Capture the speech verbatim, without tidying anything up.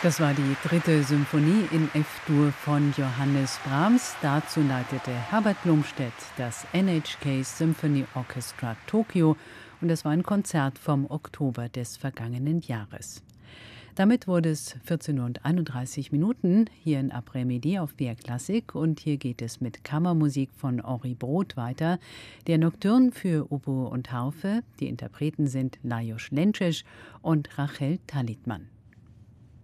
Das war die dritte Symphonie in F-Dur von Johannes Brahms. Dazu leitete Herbert Blomstedt das N H K Symphony Orchestra Tokio und es war ein Konzert vom Oktober des vergangenen Jahres. Damit wurde es vierzehn Uhr einunddreißig Minuten hier in Après-Midi auf B R Klassik und hier geht es mit Kammermusik von Henri Brod weiter. Der Nocturne für Oboe und Harfe. Die Interpreten sind Lajos Lences und Rachel Talitman.